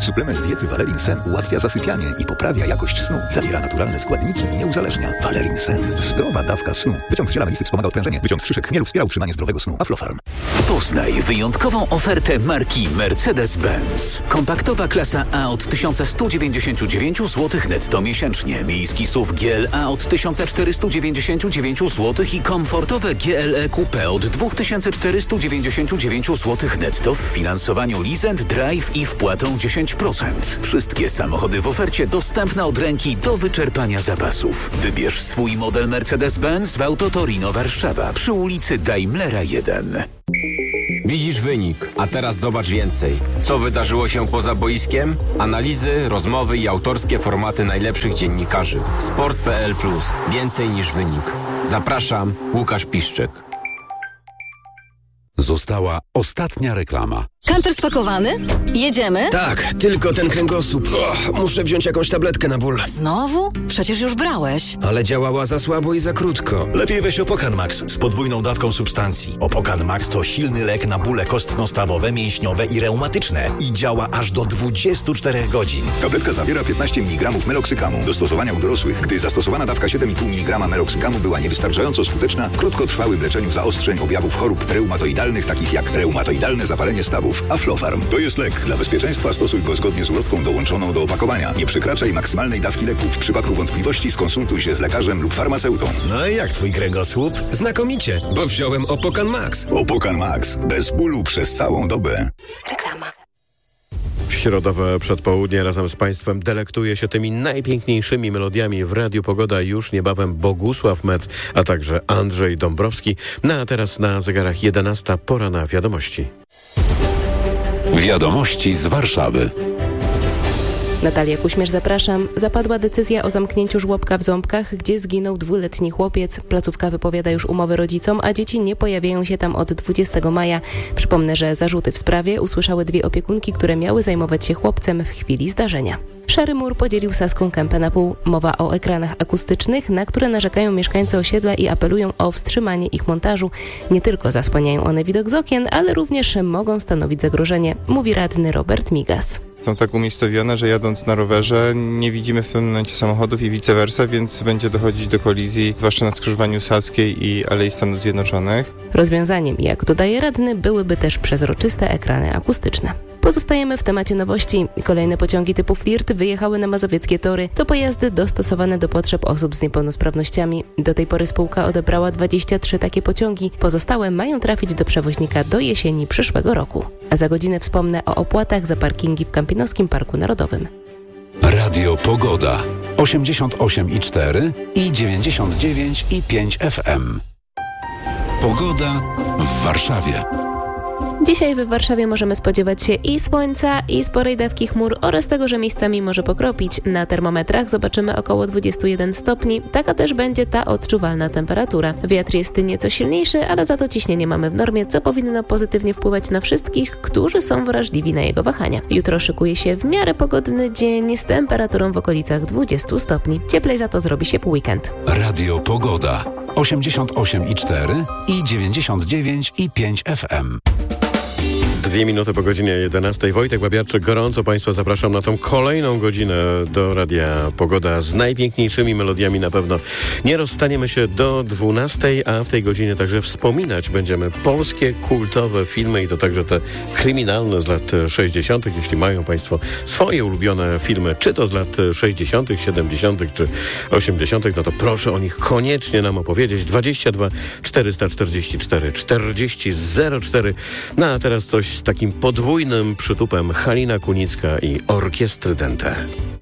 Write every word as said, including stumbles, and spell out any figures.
Suplement diety Valerin Sen ułatwia zasypianie i poprawia jakość snu. Zawiera naturalne składniki i nie uzależnia. Valerin Sen. Zdrowa dawka snu. Wyciąg z ziela melisy wspomaga odprężenie. Wyciąg z szyszek chmielu wspiera utrzymanie zdrowego snu. Aflofarm. Poznaj wyjątkową ofertę marki Mercedes-Benz. Kompaktowa klasa A od tysiąc sto dziewięćdziesiąt dziewięć złotych netto miesięcznie. Miejski S U V G L A od tysiąc czterysta dziewięćdziesiąt dziewięć złotych i komfortowe G L E Coupe od dwa tysiące czterysta dziewięćdziesiąt dziewięć złotych netto w finansowaniu Lease and Drive i wpłatą dziesięć procent. Wszystkie samochody w ofercie dostępne od ręki do wyczerpania zapasów. Wybierz swój model Mercedes-Benz w Auto Torino Warszawa przy ulicy Daimlera jeden. Widzisz wynik, a teraz zobacz więcej. Co wydarzyło się poza boiskiem? Analizy, rozmowy i autorskie formaty najlepszych dziennikarzy. sport kropka p l plus. Więcej niż wynik. Zapraszam, Łukasz Piszczek. Została ostatnia reklama. Kamper spakowany? Jedziemy? Tak, tylko ten kręgosłup. Och, muszę wziąć jakąś tabletkę na ból. Znowu? Przecież już brałeś. Ale działała za słabo i za krótko. Lepiej weź Opokan Max z podwójną dawką substancji. Opokan Max to silny lek na bóle kostno-stawowe, mięśniowe i reumatyczne. I działa aż do dwudziestu czterech godzin. Tabletka zawiera piętnaście miligramów meloksykamu. Do stosowania u dorosłych, gdy zastosowana dawka siedem i pół miligrama meloksykamu była niewystarczająco skuteczna w krótkotrwałym leczeniu zaostrzeń objawów chorób reumatoidalnych, takich jak reumatoidalne zapalenie stawów. Aflofarm to jest lek. Dla bezpieczeństwa stosuj go zgodnie z ulotką dołączoną do opakowania. Nie przekraczaj maksymalnej dawki leku. W przypadku wątpliwości skonsultuj się z lekarzem lub farmaceutą. No i jak twój kręgosłup? Znakomicie, bo wziąłem Opokan Max. Opokan Max. Bez bólu przez całą dobę. Reklama. W środowe przedpołudnie razem z Państwem delektuje się tymi najpiękniejszymi melodiami w Radiu Pogoda. Już niebawem Bogusław Mec, a także Andrzej Dąbrowski. No a teraz na zegarach jedenasta, pora na wiadomości. Wiadomości z Warszawy. Natalia Kuśmierz, zapraszam. Zapadła decyzja o zamknięciu żłobka w Ząbkach, gdzie zginął dwuletni chłopiec. Placówka wypowiada już umowy rodzicom, a dzieci nie pojawiają się tam od dwudziestego maja. Przypomnę, że zarzuty w sprawie usłyszały dwie opiekunki, które miały zajmować się chłopcem w chwili zdarzenia. Szary mur podzielił Saską Kępę na pół. Mowa o ekranach akustycznych, na które narzekają mieszkańcy osiedla i apelują o wstrzymanie ich montażu. Nie tylko zasłaniają one widok z okien, ale również mogą stanowić zagrożenie, mówi radny Robert Migas. Są tak umiejscowione, że jadąc na rowerze nie widzimy w pewnym momencie samochodów i vice versa, więc będzie dochodzić do kolizji, zwłaszcza na skrzyżowaniu Saskiej i Alei Stanów Zjednoczonych. Rozwiązaniem, jak dodaje radny, byłyby też przezroczyste ekrany akustyczne. Pozostajemy w temacie nowości. Kolejne pociągi typu Flirt wyjechały na mazowieckie tory. To pojazdy dostosowane do potrzeb osób z niepełnosprawnościami. Do tej pory spółka odebrała dwadzieścia trzy takie pociągi. Pozostałe mają trafić do przewoźnika do jesieni przyszłego roku. A za godzinę wspomnę o opłatach za parkingi w Kampinoskim Parku Narodowym. Radio Pogoda. osiemdziesiąt osiem i cztery i dziewięćdziesiąt dziewięć i pięć F M. Pogoda w Warszawie. Dzisiaj w Warszawie możemy spodziewać się i słońca, i sporej dawki chmur oraz tego, że miejscami może pokropić. Na termometrach zobaczymy około dwadzieścia jeden stopni. Taka też będzie ta odczuwalna temperatura. Wiatr jest nieco silniejszy, ale za to ciśnienie mamy w normie, co powinno pozytywnie wpływać na wszystkich, którzy są wrażliwi na jego wahania. Jutro szykuje się w miarę pogodny dzień z temperaturą w okolicach dwudziestu stopni. Cieplej za to zrobi się po weekend. Radio Pogoda. osiemdziesiąt osiem i cztery i dziewięćdziesiąt dziewięć i pięć F M. Dwie minuty po godzinie jedenastej. Wojtek Babiarczyk, gorąco Państwa zapraszam na tą kolejną godzinę do Radia Pogoda z najpiękniejszymi melodiami. Na pewno nie rozstaniemy się do dwunastej, a w tej godzinie także wspominać będziemy polskie kultowe filmy i to także te kryminalne z lat sześćdziesiątych. Jeśli mają Państwo swoje ulubione filmy, czy to z lat sześćdziesiątych, siedemdziesiątych czy osiemdziesiątych, no to proszę o nich koniecznie nam opowiedzieć. dwadzieścia dwa czterysta czterdzieści cztery czterdzieści zero cztery. No a teraz coś z takim podwójnym przytupem: Halina Kunicka i Orkiestry Dente.